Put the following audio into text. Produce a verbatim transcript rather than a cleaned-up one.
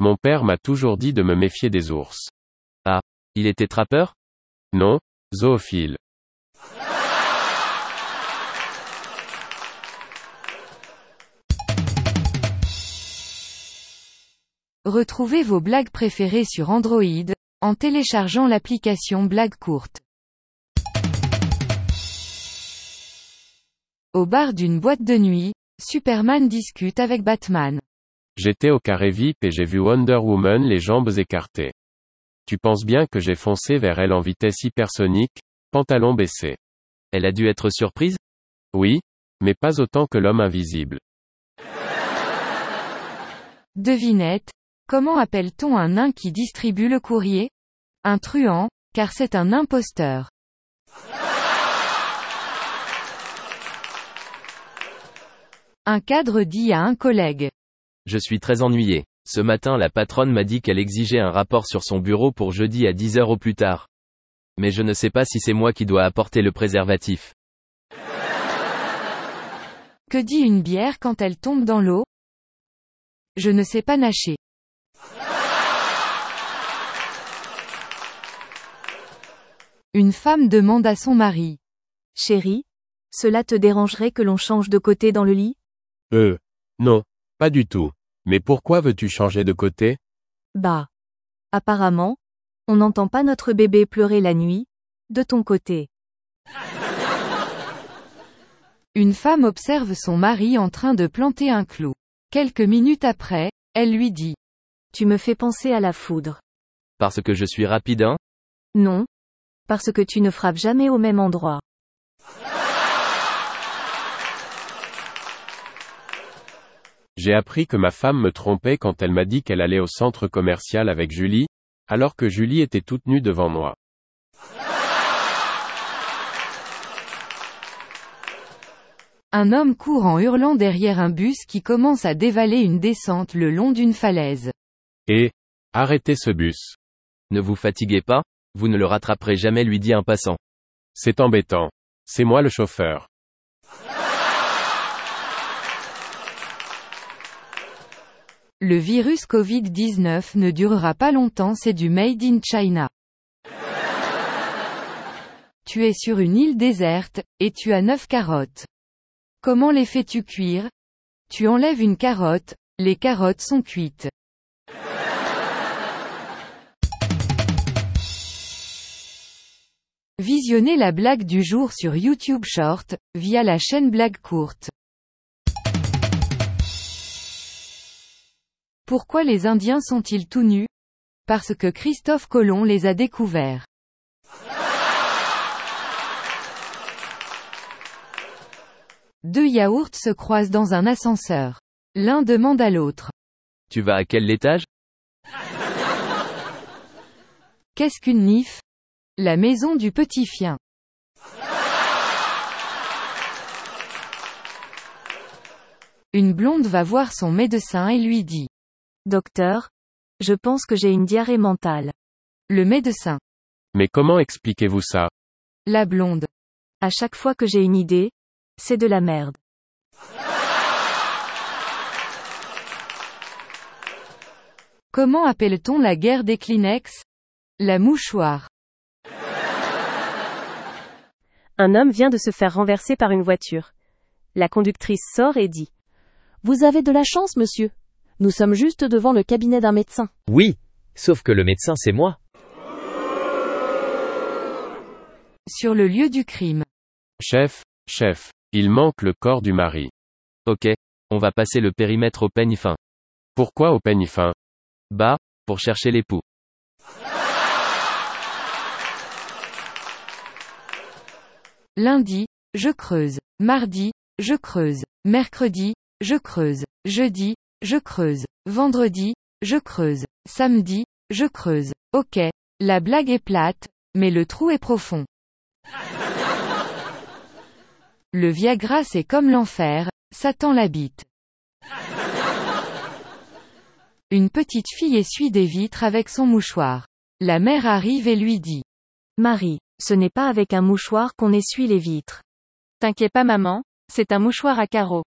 Mon père m'a toujours dit de me méfier des ours. Ah, il était trappeur? Non, zoophile. Retrouvez vos blagues préférées sur Android, en téléchargeant l'application Blagues courtes. Au bar d'une boîte de nuit, Superman discute avec Batman. J'étais au carré V I P et j'ai vu Wonder Woman les jambes écartées. Tu penses bien que j'ai foncé vers elle en vitesse hypersonique, pantalon baissé. Elle a dû être surprise? Oui, mais pas autant que l'homme invisible. Devinette, comment appelle-t-on un nain qui distribue le courrier? Un truand, car c'est un imposteur. Un cadre dit à un collègue. Je suis très ennuyé. Ce matin la patronne m'a dit qu'elle exigeait un rapport sur son bureau pour jeudi à dix heures au plus tard. Mais je ne sais pas si c'est moi qui dois apporter le préservatif. Que dit une bière quand elle tombe dans l'eau? Je ne sais pas nager. Une femme demande à son mari. Chérie, cela te dérangerait que l'on change de côté dans le lit? Euh, non, pas du tout. Mais pourquoi veux-tu changer de côté? Bah. Apparemment, on n'entend pas notre bébé pleurer la nuit, de ton côté. Une femme observe son mari en train de planter un clou. Quelques minutes après, elle lui dit. Tu me fais penser à la foudre. Parce que je suis rapide, hein? Non. Parce que tu ne frappes jamais au même endroit. J'ai appris que ma femme me trompait quand elle m'a dit qu'elle allait au centre commercial avec Julie, alors que Julie était toute nue devant moi. Un homme court en hurlant derrière un bus qui commence à dévaler une descente le long d'une falaise. Et, arrêtez ce bus. Ne vous fatiguez pas, vous ne le rattraperez jamais, lui dit un passant. C'est embêtant. C'est moi le chauffeur. Le virus covid dix-neuf ne durera pas longtemps, c'est du Made in China. Tu es sur une île déserte, et tu as neuf carottes. Comment les fais-tu cuire? Tu enlèves une carotte, les carottes sont cuites. Visionnez la blague du jour sur YouTube Short, via la chaîne Blagues courtes. Pourquoi les Indiens sont-ils tout nus? Parce que Christophe Colomb les a découverts. Deux yaourts se croisent dans un ascenseur. L'un demande à l'autre. Tu vas à quel étage? Qu'est-ce qu'une nif? La maison du petit chien. Une blonde va voir son médecin et lui dit. Docteur, je pense que j'ai une diarrhée mentale. Le médecin. Mais comment expliquez-vous ça? La blonde. À chaque fois que j'ai une idée, c'est de la merde. Comment appelle-t-on la guerre des Kleenex? La mouchoir. Un homme vient de se faire renverser par une voiture. La conductrice sort et dit. Vous avez de la chance, monsieur. Nous sommes juste devant le cabinet d'un médecin. Oui, sauf que le médecin c'est moi. Sur le lieu du crime. Chef, chef, il manque le corps du mari. Ok, on va passer le périmètre au peigne fin. Pourquoi au peigne fin? Bah, pour chercher l'époux. Lundi, je creuse. Mardi, je creuse. Mercredi, je creuse. Jeudi, je creuse. Vendredi, je creuse. Samedi, je creuse. Ok, la blague est plate, mais le trou est profond. Le Viagra c'est comme l'enfer, Satan l'habite. Une petite fille essuie des vitres avec son mouchoir. La mère arrive et lui dit. Marie, ce n'est pas avec un mouchoir qu'on essuie les vitres. T'inquiète pas maman, c'est un mouchoir à carreaux.